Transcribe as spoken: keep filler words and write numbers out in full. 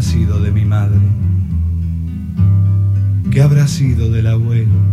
sido de mi madre? ¿Qué habrá sido del abuelo?